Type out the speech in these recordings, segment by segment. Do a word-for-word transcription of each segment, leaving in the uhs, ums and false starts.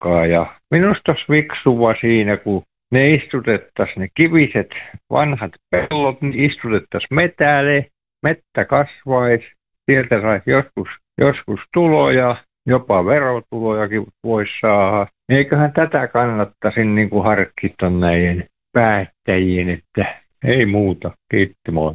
asukkaan ja minusta olisi fiksua siinä, kun ne istutettaisiin ne kiviset vanhat pellot, niin istutettaisiin metälle, mettä kasvaisi, sieltä saisi joskus, joskus tuloja, jopa verotulojakin voisi saada. Eiköhän tätä kannattaisi niin kuin harkita näiden päättäjien, että ei muuta. Kiitti, moi.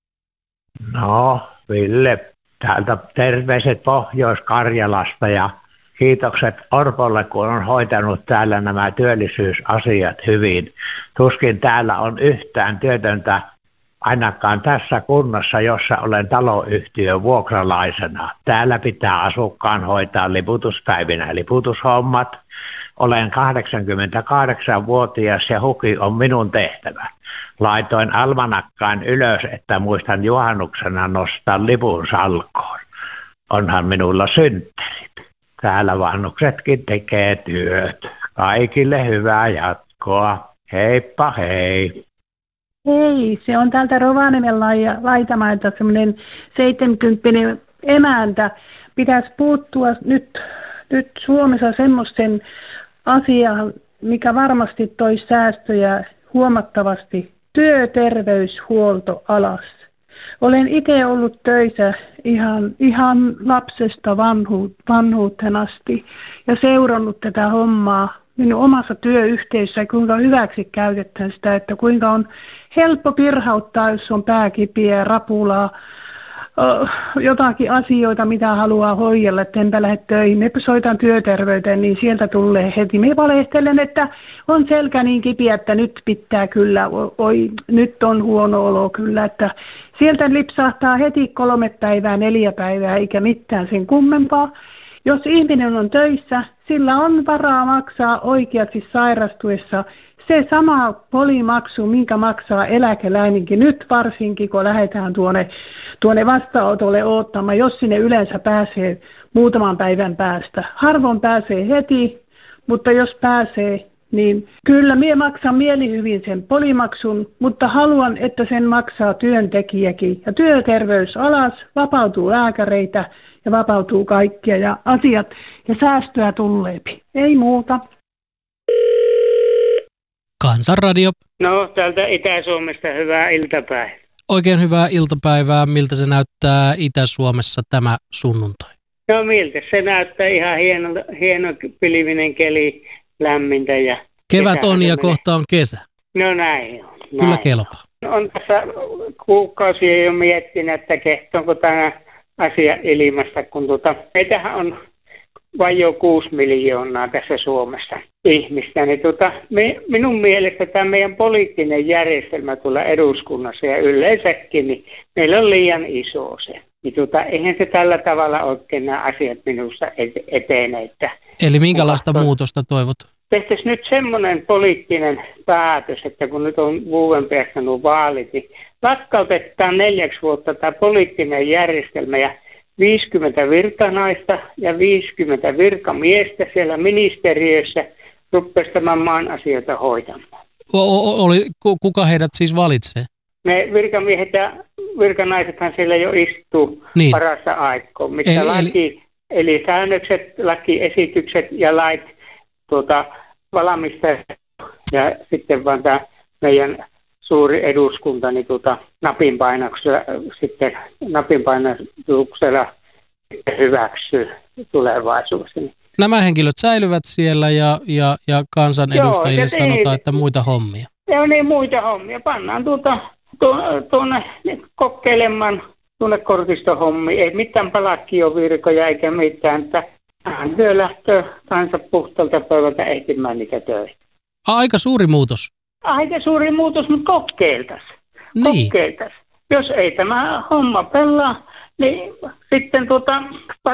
No, Ville, täältä terveiset Pohjois-Karjalasta ja kiitokset Orpolle, kun on hoitanut täällä nämä työllisyysasiat hyvin. Tuskin täällä on yhtään työtöntä, ainakaan tässä kunnassa, jossa olen taloyhtiön vuokralaisena. Täällä pitää asukkaan hoitaa liputuspäivinä liputushommat. Olen kahdeksankymmentäkahdeksanvuotias ja huki on minun tehtävä. Laitoin almanakkaan ylös, että muistan juhannuksena nostaa lipun salkoon. Onhan minulla synttärit. Täällä vanhuksetkin tekee työt. Kaikille hyvää jatkoa. Heippa hei. Hei, se on täältä Rovaniemen laitamalta semmoinen seitsemänkymppinen emäntä. Pitäisi puuttua nyt, nyt Suomessa semmoisen asiaan, mikä varmasti toi säästöjä huomattavasti. Työterveyshuolto alas. Olen itse ollut töissä ihan, ihan lapsesta vanhu, vanhuuteen asti ja seurannut tätä hommaa minun omassa työyhteisössä, kuinka hyväksi käytetään sitä, että kuinka on helppo pirhauttaa, jos on pääkipiä, rapulaa, jotakin asioita, mitä haluaa hoidella, että enpä lähde töihin. Me soitan työterveyteen, niin sieltä tulee heti. Me valehtelen, että on selkä niin kipiä, että nyt pitää kyllä, oi, nyt on huono olo kyllä, että sieltä lipsahtaa heti kolme päivää, neljä päivää, eikä mitään sen kummempaa. Jos ihminen on töissä, sillä on varaa maksaa oikeasti sairastuessa se sama polimaksu, minkä maksaa eläkeläinenkin, nyt varsinkin kun lähdetään tuonne, tuonne vastaanotolle odottamaan, jos sinne yleensä pääsee muutaman päivän päästä. Harvoin pääsee heti, mutta jos pääsee, niin kyllä minä maksan mielihyvin sen polimaksun, mutta haluan, että sen maksaa työntekijäkin. Ja työterveys alas, vapautuu lääkäreitä ja vapautuu kaikkia ja asiat ja säästöä tulleepi. Ei muuta. Kansanradio. No, täältä Itä-Suomesta hyvää iltapäivää. Oikein hyvää iltapäivää. Miltä se näyttää Itä-Suomessa tämä sunnuntai? No miltä? Se näyttää ihan hieno, hieno pilvinen keli, lämmintä. Ja kevät on ja kohta on kesä. No näin on. Näin. Kyllä kelpaa. On tässä kuukausia jo miettinyt, että kehtoonko tämä asia ilmasta, kun tuota, meitähän on vain jo kuusi miljoonaa tässä Suomessa ihmistä. Niin tuota, me, minun mielestä tämä meidän poliittinen järjestelmä tuolla eduskunnassa ja yleensäkin, niin meillä on liian iso se. Niin tuota, eihän se tällä tavalla oikein nämä asiat minusta etene. Että eli minkälaista muutosta toivot? Tehtäisiin nyt semmoinen poliittinen päätös, että kun nyt on vuoden päästä nuo vaalit, niin lakkautetaan neljäksi vuotta tämä poliittinen järjestelmä ja viisikymmentä virkanaista ja viisikymmentä virkamiestä siellä ministeriössä rupesi tämän maan asioita hoitamaan. O- oli, kuka heidät siis valitsee? Ne virkamiehet ja virkanaisethan siellä jo istuu niin parasta aikaa, mitä eli, laki, eli... eli säännökset, lakiesitykset ja lait tuota, valmista ja sitten vaan tämä meidän suuri eduskunta niin tuota, napinpainoksella sitten napinpainotuksella hyväksyy tulevaisuudessa. Nämä henkilöt säilyvät siellä ja, ja, ja kansanedustajille sanotaan, että muita hommia. Joo, niin muita hommia. Pannaan tuota, tuonne kokeilemaan tuonne kortistohommia. Ei mitään palkkiovirkoja eikä mitään. Tähän työ lähtee kanssa puhtaalta pöydältä ehtimään niitä töitä. Aika suuri muutos. Aika suuri muutos, mutta kokeiltaisiin. Niin. Kokeiltaisiin. Jos ei tämä homma pelaa, niin sitten tuota,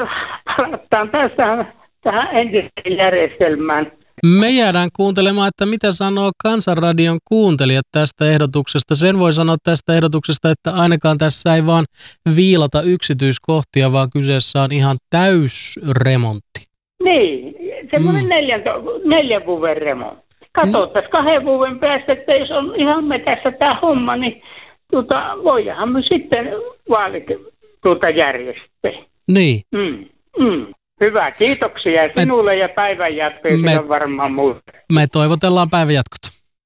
palataan taas tähän, tähän entiseen järjestelmään. Me jäädään kuuntelemaan, että mitä sanoo Kansanradion kuuntelijat tästä ehdotuksesta. Sen voi sanoa tästä ehdotuksesta, että ainakaan tässä ei vaan viilata yksityiskohtia, vaan kyseessä on ihan täysremontti. Niin, semmoinen mm. neljän, neljän vuoden remontti. Katsottaisiin kahden vuoden päästä, että jos on ihan metässä tämä homma, niin tuota, voidaan me sitten vaalit tuota järjestää. Niin. Mm. Mm. Hyvä, kiitoksia sinulle ja päivän jatkoja me, varmaan muuta. Me toivotellaan päivän jatkot.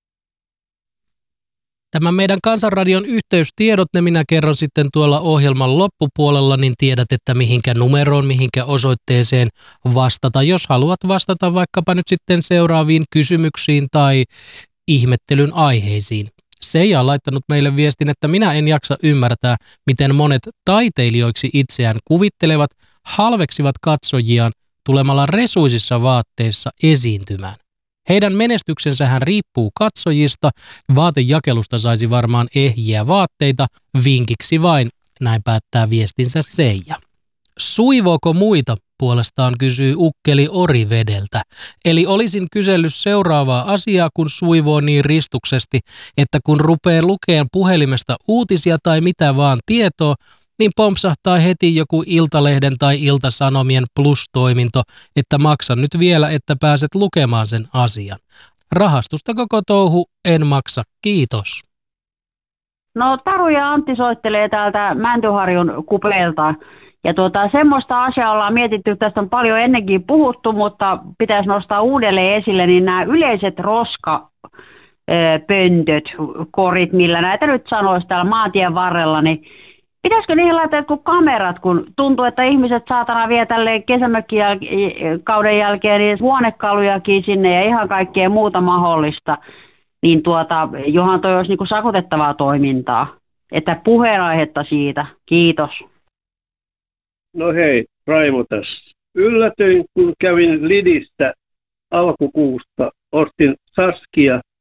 Tämän meidän Kansanradion yhteystiedot, ne minä kerron sitten tuolla ohjelman loppupuolella, niin tiedät, että mihinkä numeroon, mihinkä osoitteeseen vastata, jos haluat vastata vaikkapa nyt sitten seuraaviin kysymyksiin tai ihmettelyn aiheisiin. Seija on laittanut meille viestin, että minä en jaksa ymmärtää, miten monet taiteilijoiksi itseään kuvittelevat halveksivat katsojiaan tulemalla resuisissa vaatteissa esiintymään. Heidän menestyksensähän riippuu katsojista, vaatejakelusta saisi varmaan ehjiä vaatteita, vinkiksi vain, näin päättää viestinsä Seija. Suivooko muita, puolestaan kysyy ukkeli Orivedeltä. Eli olisin kysellyt seuraavaa asiaa, kun suivoo niin ristuksesti, että kun rupeaa lukeen puhelimesta uutisia tai mitä vaan tietoa, niin pompsahtaa heti joku Iltalehden tai Iltasanomien plus-toiminto, että maksa nyt vielä, että pääset lukemaan sen asian. Rahastusta koko touhu en maksa, kiitos. No Taru ja Antti soittelee täältä Mäntyharjun kupeelta. Ja tuota, semmoista asiaa ollaan mietitty, tästä on paljon ennenkin puhuttu, mutta pitäisi nostaa uudelleen esille, niin nämä yleiset roskapöntöt, korit, millä näitä nyt sanoisi täällä maantien varrella, niin pitäisikö niihin laittaa jotkut kamerat, kun tuntuu, että ihmiset saatana vie tälleen kesämökkikauden jälkeen niin huonekalujakin sinne ja ihan kaikkea muuta mahdollista, niin tuota, johan toi olisi niinku sakotettavaa toimintaa. Että puheenaihetta siitä. Kiitos. No hei, Raimo tässä. Yllätyin, kun kävin Lidistä alkukuusta, ostin Saskia